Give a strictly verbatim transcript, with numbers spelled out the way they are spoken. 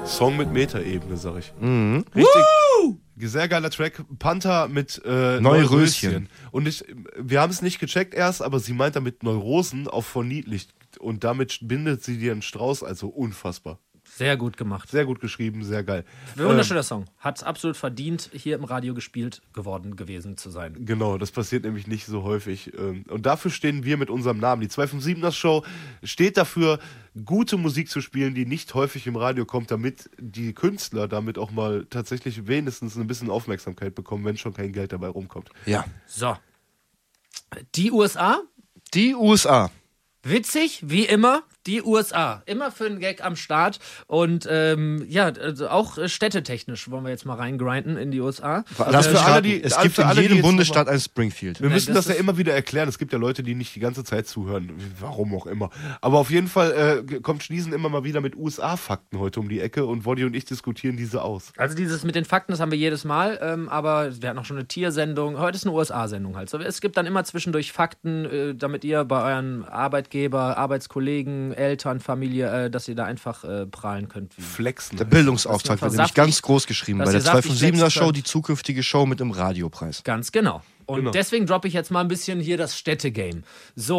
Song mit Metaebene, sag ich. Mhm. Richtig. Woo! Sehr geiler Track. Panther mit äh, Neue Röschen. Röschen. Und ich, wir haben es nicht gecheckt erst, aber sie meint damit Neurosen auf verniedlicht. Und damit bindet sie dir einen Strauß, also unfassbar. Sehr gut gemacht. Sehr gut geschrieben, sehr geil. Wunderschöner ähm, Song. Hat es absolut verdient, hier im Radio gespielt geworden gewesen zu sein. Genau, das passiert nämlich nicht so häufig. Und dafür stehen wir mit unserem Namen. Die zwei fünf siebener Show steht dafür, gute Musik zu spielen, die nicht häufig im Radio kommt, damit die Künstler damit auch mal tatsächlich wenigstens ein bisschen Aufmerksamkeit bekommen, wenn schon kein Geld dabei rumkommt. Ja. So. Die U S A? Die U S A. Witzig, wie immer, die U S A. Immer für einen Gag am Start. Und ähm, ja, also auch städtetechnisch wollen wir jetzt mal reingrinden in die U S A. Lass mich raten, es alle- gibt für in alle, die jedem jetzt Bundesstaat noch ein Springfield. Wir Nein, müssen das das, ja ist- immer wieder erklären. Es gibt ja Leute, die nicht die ganze Zeit zuhören. Warum auch immer. Aber auf jeden Fall äh, kommt Schniesen immer mal wieder mit U S A-Fakten heute um die Ecke und Woddy und ich diskutieren diese aus. Also dieses mit den Fakten, das haben wir jedes Mal, ähm, aber wir hatten auch schon eine Tiersendung. Heute ist eine U S A-Sendung halt. So, es gibt dann immer zwischendurch Fakten, äh, damit ihr bei euren Arbeitgeber, Arbeitskollegen, Eltern, Familie, äh, dass ihr da einfach äh, prahlen könnt. Wie Flexen. Der Bildungsauftrag Dass wird wir nämlich saftig- ganz groß geschrieben dass bei wir der zwei saftig fünf siebener flexen Show, können. die zukünftige Show mit dem Radiopreis. Ganz genau. Und Genau. deswegen droppe ich jetzt mal ein bisschen hier das Städtegame. So.